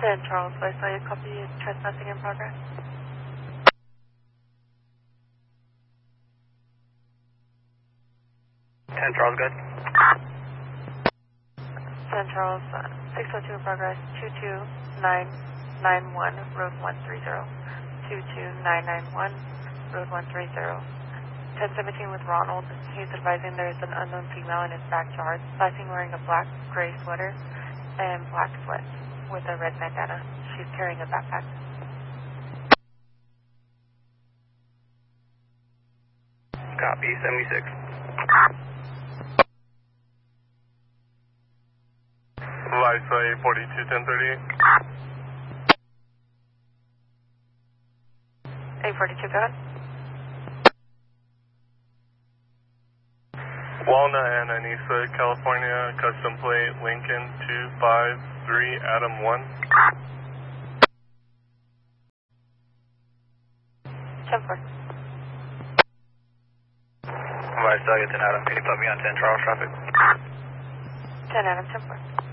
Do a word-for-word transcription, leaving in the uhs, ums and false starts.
ten Charles, I saw you copy trespassing in progress. ten Charles, good. ten Charles, uh, six oh two in progress, two two nine nine one, road one three zero. two two nine nine one, road one three zero. ten seventeen with Ronald. He's advising there's an unknown female in his backyard, last seen wearing a black gray sweater and black sweats with a red bandana. She's carrying a backpack. Copy, seventy-six. Lisa eight forty-two ten thirty-eight. eight forty-two, go ahead. Walnut and Anissa, California, custom plate Lincoln two five three Adam one. ten four. Lisa, ten Adam, can you put me on ten Charles traffic? ten Adam, ten four.